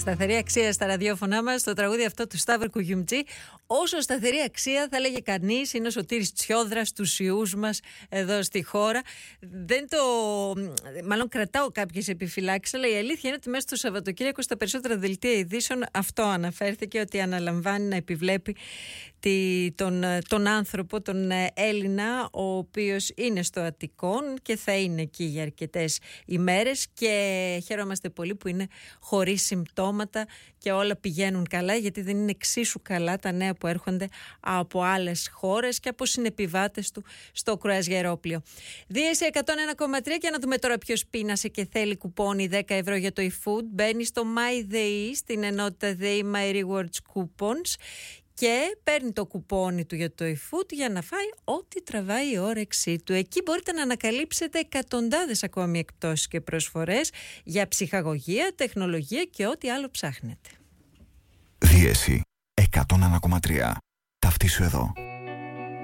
σταθερή αξία στα ραδιόφωνά μας, το τραγούδι αυτό του Σταύρου Κουγιουμτζή. Όσο σταθερή αξία, θα λέγε κανείς, είναι ο Σωτήρης Τσιόδρας στους ιούς μας εδώ στη χώρα. Μάλλον κρατάω κάποιες επιφυλάξεις, αλλά η αλήθεια είναι ότι μέσα στο Σαββατοκύριακο στα περισσότερα δελτία ειδήσεων αυτό αναφέρθηκε, ότι αναλαμβάνει να επιβλέπει τον άνθρωπο, τον Έλληνα, ο οποίος είναι στο Αττικόν και θα είναι εκεί για αρκετές ημέρες, και χαίρομαστε πολύ που είναι χωρίς συμπτώματα και όλα πηγαίνουν καλά, γιατί δεν είναι εξίσου καλά τα νέα που έρχονται από άλλες χώρες και από συνεπιβάτες του στο κρουαζιερόπλιο. Δίεση 101,3, και να δούμε τώρα ποιος πείνασε και θέλει κουπόνι 10 ευρώ για το eFood. Μπαίνει στο MyDay, στην ενότητα Day My Rewards Coupons, και παίρνει το κουπόνι του για το eFood για να φάει ό,τι τραβάει η όρεξή του. Εκεί μπορείτε να ανακαλύψετε εκατοντάδες ακόμη εκπτώσεις και προσφορές για ψυχαγωγία, τεχνολογία και ό,τι άλλο ψάχνετε. Δίεση 101,3. Ταυτίσου εδώ.